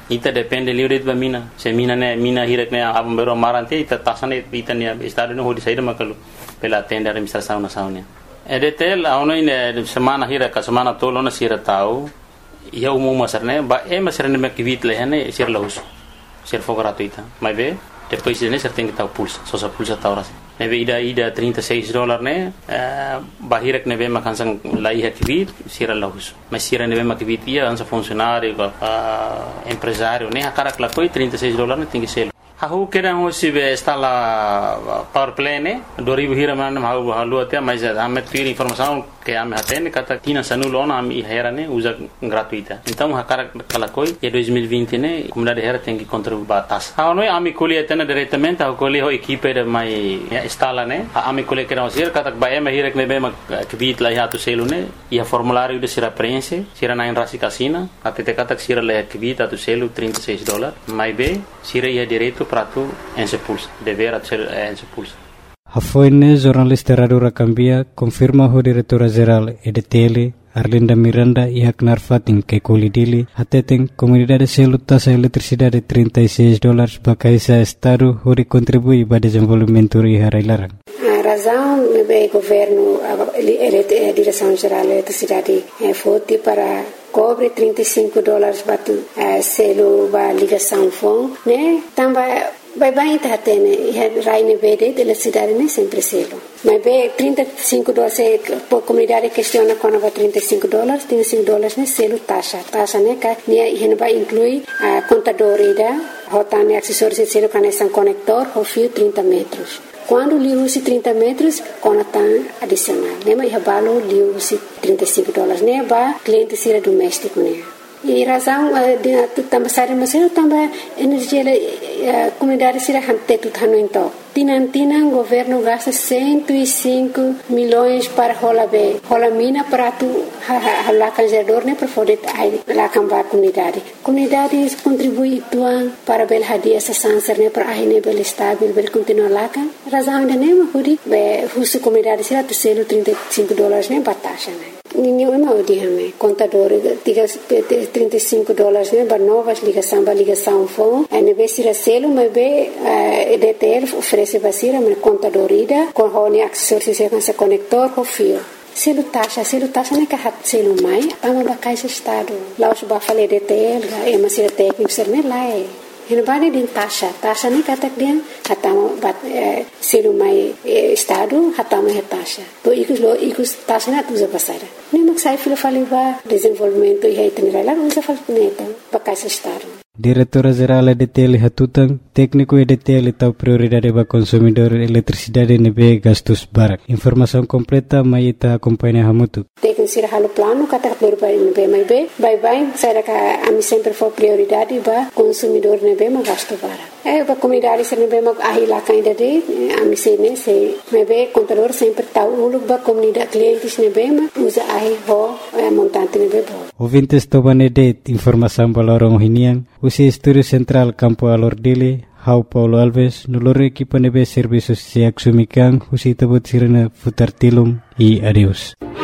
Ita depende livre de mina. Se mina hirak ne abang baru marante ita tasane ita ne estado no hodi saída makalu pela tenda administração nacional. EDTL auno ine semana hirak semana tolo na sira tau. Ia umum masarne ba masarne me kivit lehane sir lahus. Sir for gratuita. Mas be depois de ser tem que estar pulsa, só se pulsa tá hora. Neve ida $36 né, bahirak neve makansang lai hakvit sira lahus. Mas sira neve makvit ia ansa funcionário, empresário, né, akara klakoi $36 né tem que ser. Aku kira hoje está lá power play né, 2000 hira man halu até mas amet ter informação que ame hatene kata tina sanulona am hera né usa gratuita. Então akara klakoi e 2020 né, comunidade hera tem que contribuir batas. Ano ami colhe atena diretamente a colhe ho equipe de mai instala né, ami colhe que não ser kata ba eme hira que nebe makvit lá hatu selu né, e a formulário de sira preenche, sira na enrasi casina, até kata sira lá kvit atu selu $36, mas be sira ia direito prato en sepulsa, dever ser en sepulsa. Hafoine jornalista Radio Rakambia confirma ho diretora-geral EDTL Arlinda Miranda e Haknar Fatin que colidili hateteng comunidade selu tasa eletricidade $36 bakaisa estado hori contribui para desenvolvimento e harailarang. A razão do governo, a direção-geral da eletricidade foi para cobre $35 batu selo ba ligação fon né também vai tá tendo raine verde de eletricidade né sempre selo mas be $35 por comunidade questiona quando vai $35 né selo taxa né que né vai incluir a contadora rotane acessórios de selo conexão conector o fio 30 metros. Quando li usi 30 metros, conatan adicional. Nema iha balo li usi $35, né? Ba cliente sira doméstico, né? E razão de também sari masih também energia comunidade sira hante tu thano então. Tinan governo gasta 105 milhões para rola mina para tu halakan gerador né para poder halakan ba comunidade. Comunidade contribui tuan para bel hadia essa sanser né para ahine bel estável bel continuar lakan. Razão de nema hudi be husu comunidade sira tu selo $35 né batasha né. Ninguém é mau dia né. Contador $35 né para novas ligação phone. Ane be sira selo mas be EDTL oferece basira mas contadorida com hone acessórios e com conector com fio. Selo taxa né que hat selo mai ama bakais estado. Lá os ba fale EDTL é mas sira técnico ser né lá é. Henbane din taxa ni katak dia hatama bat selo mai estado hatama é taxa. To ikus taxa na tuza pasara. Nem maksai filo faliva desenvolvimento e itinerário lá usa falneta bakais estado. Diretora-geral EDTL hatutang técnico EDTL tau prioridade ba consumidor eletricidade nebe gastos barak. Informação completa mai ita acompanha hamutu. Técnico sira halo plano kata berbai nebe mai be bye saya ka ami sempre for prioridade ba consumidor nebe ma gasto barak. Ba comunidade sira nebe ma ahila kainda de ami sene se nebe contador sempre tau uluk ba comunidade clientes nebe ma usa ahi ho montante nebe bo. Ouvintes tobane de informação balorong hiniang usi Estúdio Central Campo Alordile, Hau Paulo Alves, no loro equipa nebe serviços se axumikan, usi tabot sirena futar tilum e adeus.